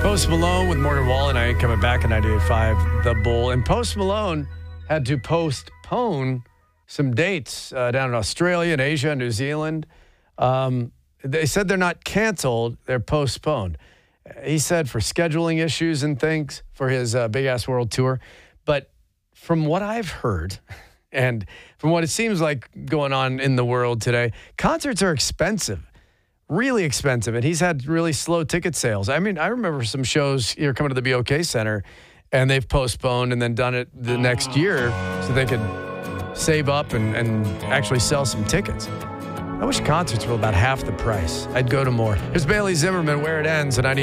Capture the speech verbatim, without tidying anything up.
Post Malone with Morgan Wallen. I ain't coming back in ninety-eight point five The Bull. And Post Malone had to postpone some dates uh, down in Australia and Asia and New Zealand. Um, they said they're not canceled, they're postponed. He said for scheduling issues and things for his uh, big-ass world tour. But from what I've heard, and from what it seems like going on in the world today, concerts are expensive. Really expensive, and he's had really slow ticket sales. I mean, I remember some shows here coming to the B O K Center, and they've postponed and then done it the next year so they could save up and, and actually sell some tickets. I wish concerts were about half the price. I'd go to more. Here's Bailey Zimmerman, Where It Ends, and I